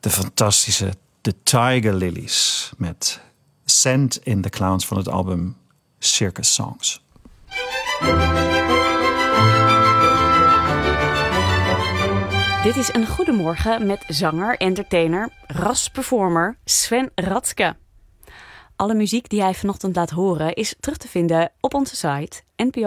de fantastische The Tiger Lilies met Sand in the Clowns van het album Circus Songs. Dit is een goedemorgen met zanger, entertainer, rasperformer Sven Ratzke. Alle muziek die hij vanochtend laat horen is terug te vinden op onze site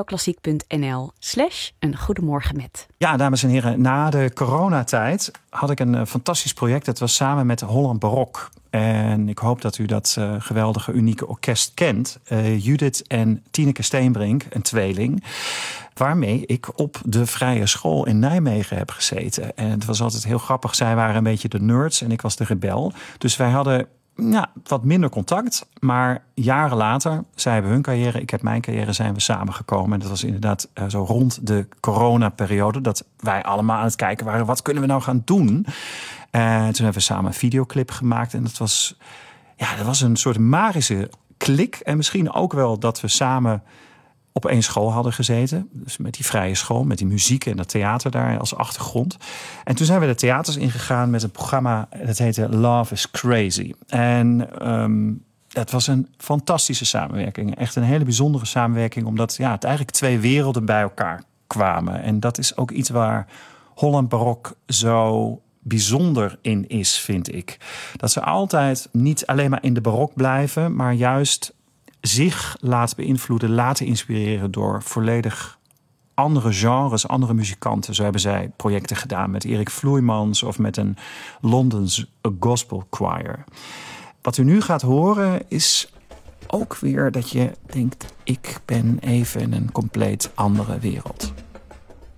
npoklassiek.nl/eengoedemorgenmet. Ja, dames en heren, na de coronatijd had ik een fantastisch project. Het was samen met Holland Barok. En ik hoop dat u dat geweldige, unieke orkest kent. Judith en Tineke Steenbrink, een tweeling. Waarmee ik op de vrije school in Nijmegen heb gezeten. En het was altijd heel grappig. Zij waren een beetje de nerds en ik was de rebel. Dus wij hadden wat minder contact. Maar jaren later, zij hebben hun carrière, ik heb mijn carrière, zijn we samengekomen. En dat was inderdaad zo rond de coronaperiode. Dat wij allemaal aan het kijken waren, wat kunnen we nou gaan doen? En toen hebben we samen een videoclip gemaakt. En dat was een soort magische klik. En misschien ook wel dat we samen op één school hadden gezeten. Dus met die vrije school, met die muziek en dat theater daar als achtergrond. En toen zijn we de theaters ingegaan met een programma, dat heette Love is Crazy. En het was een fantastische samenwerking. Echt een hele bijzondere samenwerking, omdat het eigenlijk twee werelden bij elkaar kwamen. En dat is ook iets waar Holland Barok zo bijzonder in is, vind ik. Dat ze altijd niet alleen maar in de barok blijven, maar juist zich laten beïnvloeden, laten inspireren door volledig andere genres, andere muzikanten. Zo hebben zij projecten gedaan met Erik Vloeimans of met een Londens gospel choir. Wat u nu gaat horen is ook weer dat je denkt, ik ben even in een compleet andere wereld.